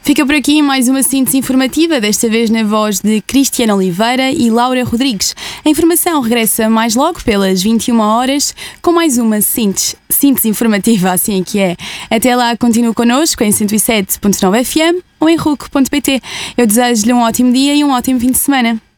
Fica por aqui mais uma síntese informativa, desta vez na voz de Cristiana Oliveira e Laura Rodrigues. A informação regressa mais logo pelas 21 horas com mais uma síntese informativa, assim é que é. Até lá, continue connosco em 107.9 FM ou em RUC.pt. Eu desejo-lhe um ótimo dia e um ótimo fim de semana.